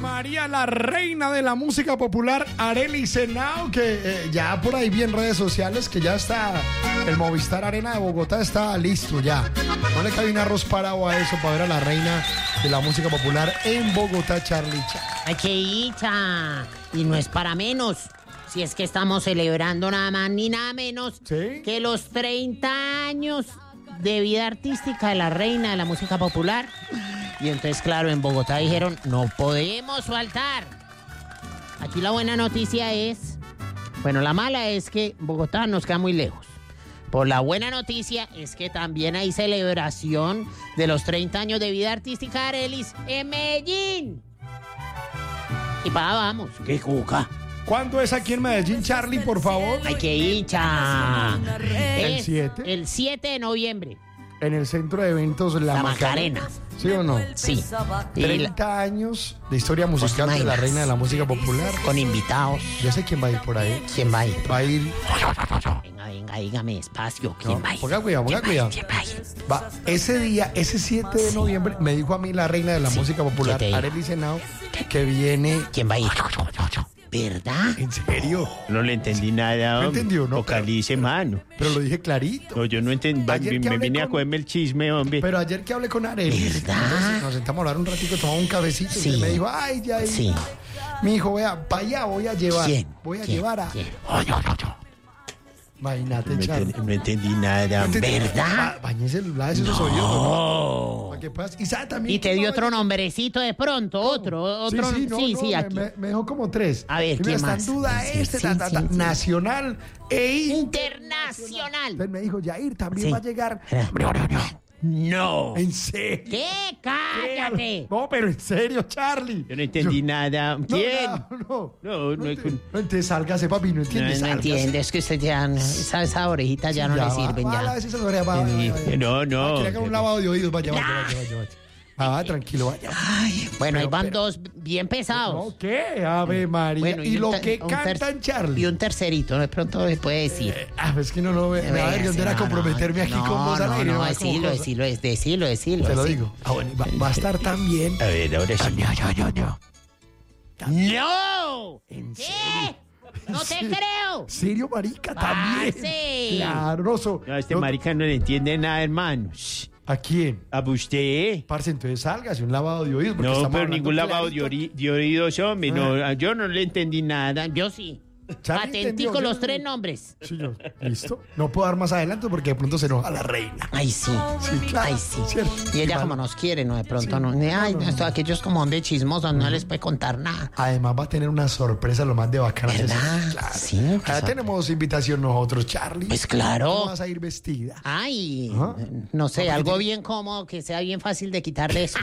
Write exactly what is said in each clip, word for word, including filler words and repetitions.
María, la reina de la música popular, Arelis Henao, que eh, ya por ahí vi en redes sociales que ya está, el Movistar Arena de Bogotá está listo ya. No le cabe un arroz parado a eso para ver a la reina de la música popular en Bogotá, Charlie. ¡Ay, qué dicha! Y no es para menos. Si es que estamos celebrando nada más ni nada menos ¿Sí? que los treinta años de vida artística de la reina de la música popular. Y entonces, claro, en Bogotá dijeron, no podemos faltar. Aquí la buena noticia es, bueno, la mala es que Bogotá nos queda muy lejos. Por la buena noticia es que también hay celebración de los treinta años de vida artística de Arelis en Medellín. Y para vamos, qué cuca. ¿Cuándo es aquí en Medellín, Charlie, por favor? ¡Ay, qué hincha! ¿El Es siete? El siete de noviembre. En el centro de eventos La, La Macarena. Macarena. ¿Sí o no? Sí. Y la- treinta años de historia musical de la imaginas? reina de la música popular. con invitados. Yo sé quién va a ir por ahí. ¿Quién va a ir? Va a ir... Venga, venga, dígame despacio. ¿Quién No, va a ir? ponga cuidado, ponga ¿Quién va a cuidado. ir? ¿Quién va a ir? Va, ese día, ese siete de noviembre, me dijo a mí la reina de la Sí. música popular, ¿Qué te dijo? Arelis Henao, que viene... ¿Quién va a ir? ¿Verdad? ¿En serio? No le entendí nada. ¿No hombre. entendió, no? Vocalice, mano. Pero lo dije clarito. No, yo no entendí. Ayer que Me hablé vine a con- comerme el chisme, hombre. Pero ayer que hablé con Arelis, ¿Verdad? entonces nos sentamos a hablar un ratico, tomamos un cabecito Sí. y me dijo, ay, ya, Sí. mi hijo, vea, para allá voy a llevar. ¿Quién? Voy a ¿Quién? llevar a... ¿Quién? Imagínate, No, Charlie. enten- no entendí nada. ¿No entendí? ¿Verdad? Ba- Bañese, lávese esos oídos. ¿no? Oh. Para que puedas- Y sabe también Y te que dio no otro vaya- nombrecito de pronto, otro, otro. Sí, sí, no, sí, no, sí, me- aquí. Me, me dejó como tres. A ver, Y mira, ¿qué está más? en duda Sí, este, sí, ta, ta, ta, sí, sí. nacional e Internacional. Entonces me dijo, Yair, también Sí. va a llegar. No. ¿En serio? ¿Qué? Cállate. No, pero en serio, Charlie. Yo no entendí Yo- nada. No, ¿Quién? No, no. No, no, ente- no entiende, sálgase, papi, no No, entiende, no sálgase. entiende, es que usted ya, no- esa, esa orejita ya no Ya le va, sirven va, ya. lávese esas orejas, va, vaya, vaya, vaya. No, no. Va, que le haga un lavado de oídos, vaya, vaya, vaya, vaya, vaya. Ah, va, tranquilo, vaya. Bueno, ahí Pero, van pero- dos bien pesados. No, ¿qué? Ave María. Bueno, y un lo ter- que un ter- cantan, Charlie. Y un tercerito, de pronto se puede decir. Eh, ah, es que no lo ve. Me va a ver, yo era No, comprometerme aquí no, con vos al no, aire. no, va, decilo, como cosa. decilo, es- decilo, decilo. Te lo decilo. digo. Ah, bueno, va, va a estar también. A ver, ahora sí. ¡No! ¿En ¿Qué? serio? ¡No te Sí. creo! Serio, marica, también. Parce. Claro, no, so- No, este no- marica no le entiende nada, hermano. Shh. ¿A quién? ¿A usted? Parce, entonces sálgase un lavado de oídos. porque No, estamos pero hablando ningún lavado de, clarito. ori- de oídos, hombre. No, yo no le entendí nada. Yo sí. Charlie entendió, Atentico yo los no- tres nombres. Sí, yo- ¿Listo? No puedo dar más adelante porque de pronto se enoja la reina. Ay, sí. Sí, claro. Ay, sí. ¿cierto? Y ella mal- como nos quiere, ¿no? De pronto Sí. no. Ay, No, no, esto, no. aquellos como de chismosos, no les puede contar nada. Además va a tener una sorpresa lo más de bacana. ¿Verdad? Claro. Sí, qué Ahora sor- tenemos invitación nosotros, Charlie. Pues ¿Cómo claro. vas a ir vestida? Ay, Ajá. no sé, No, algo porque- bien cómodo, que sea bien fácil de quitar de eso.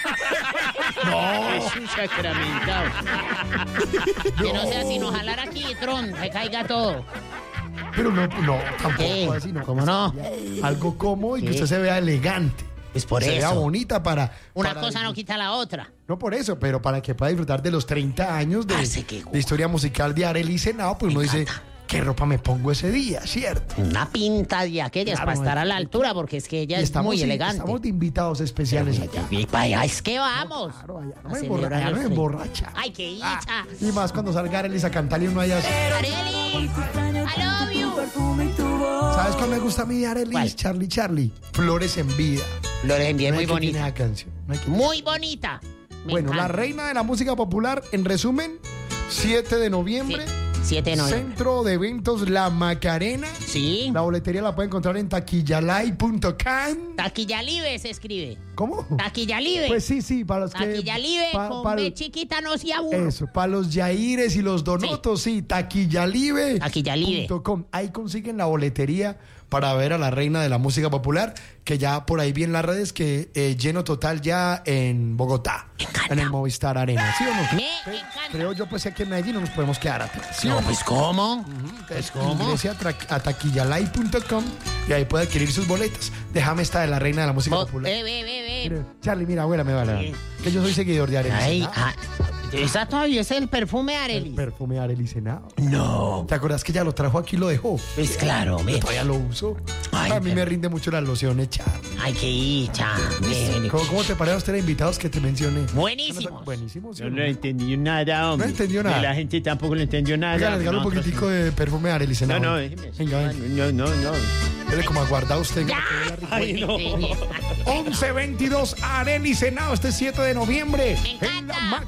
Es un sacramentado. Que no sea sino jalar aquí, tron, que caiga todo. Pero no, no, tampoco ¿Qué? así, no. ¿Cómo no? Algo cómodo y que ¿Qué? usted se vea elegante. Es por se vea eso. bonita para... Una para- cosa no quita la otra. No por eso, pero para que pueda disfrutar de los treinta años de, Parce, qué de historia musical de Arelis Henao, pues uno dice, encanta. ¿qué ropa me pongo ese día? ¿Cierto? Una pinta de aquellas Claro, para estar a la eh, altura, porque es que ella Y es estamos, muy in- elegante. estamos de invitados especiales allá. Y para allá es que vamos. Claro, allá no A me celebrar emborra- allá no los me treinta. emborracha. Ay, qué Ah, dicha. y más cuando salga Arelis a cantar y uno allá así. Arely, I love you. ¿Sabes cuál me gusta a mí de Arelis? ¿Cuál? Charlie, Charlie. Flores en vida. Lo envié No hay muy que quitar bonita. esa canción. No hay que- Muy bonita. Me Bueno, la encanta. reina de la música popular, en resumen, siete de noviembre, Sí, siete de noviembre. Centro de Eventos La Macarena. Sí. La boletería la puede encontrar en taquillalay punto com. Taquillalive se escribe. ¿Cómo? Taquillalive. Pues sí, sí, para los que... Taquillalive pa- con para- B chiquita no se aburre. Eso, para los Yaires y los Donotos, sí, taquillalive Taquillalive. punto com. Ahí consiguen la boletería para ver a la reina de la música popular, que ya por ahí vi en las redes que eh, lleno total ya en Bogotá, encanta. en el Movistar Arena, ¿sí o no? Me encanta. Creo yo pues que aquí en Medellín no nos podemos quedar atrás. ¿sí o No, no? pues ¿cómo? Entonces, ¿cómo? ingrese a, tra- a taquillalay punto com y ahí puede adquirir sus boletas. Déjame esta de la reina de la música Bo- popular. Ve, ve, ve, ve. Mira, Charlie, mira, abuela, me vale. Que yo soy seguidor de Arelis Ay, Henao. ah, esa todavía es el perfume de El Arely. perfume de Arelis Henao. No. ¿Te acuerdas que ya lo trajo aquí y lo dejó? Pues claro, Yo ve. todavía lo uso. Ay, A mí me rinde mucho la loción echada. Hay que ir, chao. ¿Cómo, cómo te parece a usted los invitados que te mencioné? Buenísimo. Buenísimo. ¿sí Yo o no no? entendí nada, hombre. No entendió nada. Y la gente tampoco le entendió nada. Oiga, les regalo un Nosotros- poquitico de perfume de Arely No, Senao. no, déjeme así, Venga, mano. venga. No, no, no. Dele como aguardado usted. Ya. Ay, no. once veintidós, Arely Senao, este siete de noviembre. Me En la encanta. máquina.